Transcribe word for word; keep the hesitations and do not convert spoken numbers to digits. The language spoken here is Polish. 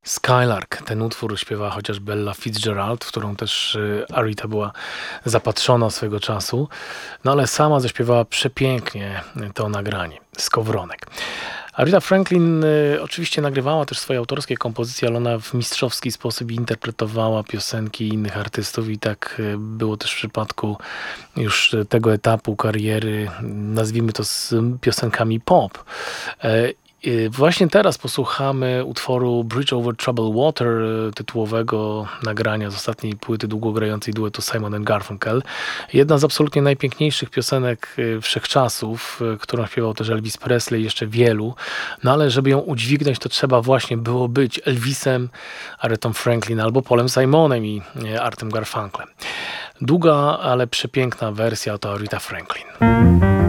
Skylark. Ten utwór śpiewała chociaż Bella Fitzgerald, w którą też y, Aretha była zapatrzona swego czasu, no ale sama zaśpiewała przepięknie to nagranie, Skowronek. Aretha Franklin y, oczywiście nagrywała też swoje autorskie kompozycje, ale ona w mistrzowski sposób interpretowała piosenki innych artystów i tak y, było też w przypadku już tego etapu kariery, nazwijmy to z piosenkami pop. Y, y, Właśnie teraz posłuchamy utworu Bridge over Troubled Water, y, tytułowego nagrania z ostatniej płyty długogrającej duetu Simon and Garfunkel. Jedna z absolutnie najpiękniejszych piosenek y, wszechczasów, y, którą śpiewał też Elvis Presley, jeszcze wielu. No ale żeby ją udźwignąć, to trzeba właśnie było być Elvisem, Arethą Franklin albo Paulem Simonem i y, Artem Garfunklem. Długa, ale przepiękna wersja to Aretha Franklin.